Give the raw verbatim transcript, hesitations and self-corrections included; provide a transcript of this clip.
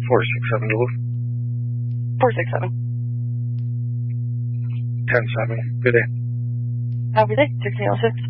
four six seven Duluth. four six seven. ten seven. Good day. Have a good day. sixteen oh six.